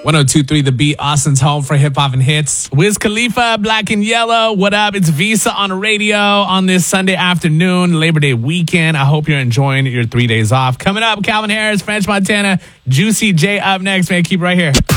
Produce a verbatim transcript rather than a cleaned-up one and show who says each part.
Speaker 1: one oh two point three The Beat, Austin's home for hip hop and hits. Wiz Khalifa, Black and Yellow. What up? It's Visa on the radio on this Sunday afternoon, Labor Day weekend. I hope you're enjoying your three days off. Coming up, Calvin Harris, French Montana, Juicy J up next, man. Keep it right here.